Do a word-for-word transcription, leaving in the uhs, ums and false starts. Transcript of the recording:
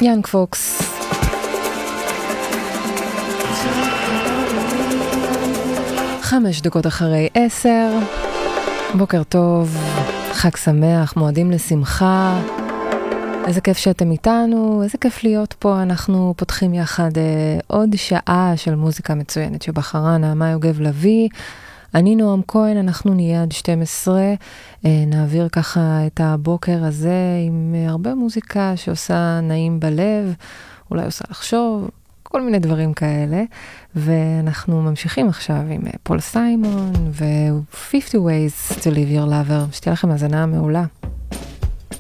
יאנג פוקס. חמש דקות אחרי עשר. בוקר טוב, חג שמח, מועדים לשמחה. איזה כיף שאתם איתנו, איזה כיף להיות פה. אנחנו פותחים יחד אה, עוד שעה של מוזיקה מצוינת שבחרה נעמה יוגב לוי. אני נועם כהן, אנחנו נהיה עד שתים עשרה. אה, נעביר ככה את הבוקר הזה עם אה, הרבה מוזיקה שעושה נעים בלב, אולי עושה לחשוב, כל מיני דברים כאלה. ואנחנו ממשיכים עכשיו עם אה, פול סיימון ו-fifty ways to live your lover. שתהיה לכם הזנה מעולה.